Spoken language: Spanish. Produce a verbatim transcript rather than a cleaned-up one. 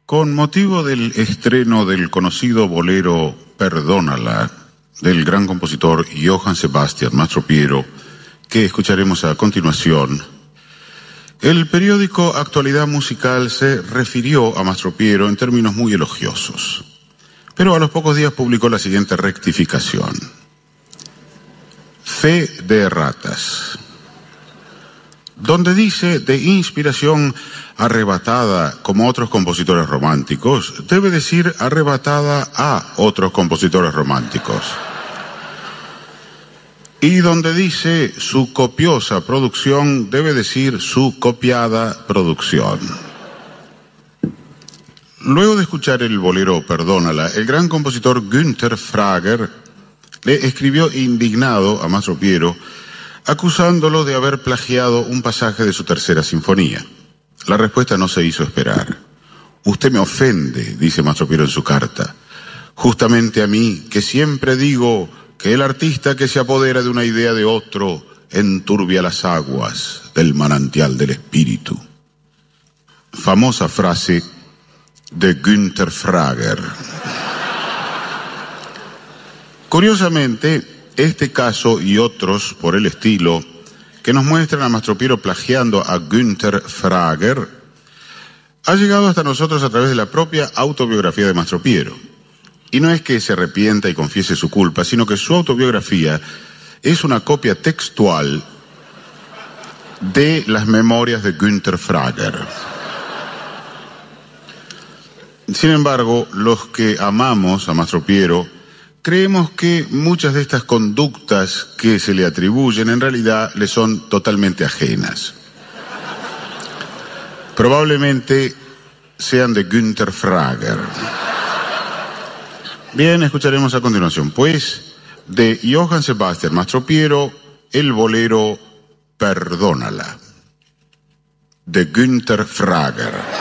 Con motivo del estreno del conocido bolero Perdónala, del gran compositor Johann Sebastian Mastropiero, que escucharemos a continuación, el periódico Actualidad Musical se refirió a Mastropiero en términos muy elogiosos, pero a los pocos días publicó la siguiente rectificación. Fe de erratas. Donde dice de inspiración arrebatada como otros compositores románticos, debe decir arrebatada a otros compositores románticos. Y donde dice su copiosa producción, debe decir su copiada producción. Luego de escuchar el bolero Perdónala, el gran compositor Günther Frager le escribió indignado a Mastropiero, acusándolo de haber plagiado un pasaje de su tercera sinfonía. La respuesta no se hizo esperar. Usted me ofende, dice Mastropiero en su carta, justamente a mí, que siempre digo que el artista que se apodera de una idea de otro enturbia las aguas del manantial del espíritu. Famosa frase de Günther Frager. Curiosamente, este caso y otros por el estilo que nos muestran a Mastropiero plagiando a Günther Frager ha llegado hasta nosotros a través de la propia autobiografía de Mastropiero. Y no es que se arrepienta y confiese su culpa, sino que su autobiografía es una copia textual de las memorias de Günther Frager. Sin embargo, los que amamos a Mastropiero creemos que muchas de estas conductas que se le atribuyen en realidad le son totalmente ajenas. Probablemente sean de Günther Frager. Bien, escucharemos a continuación, pues, de Johann Sebastian Mastropiero, el bolero Perdónala, de Günther Frager.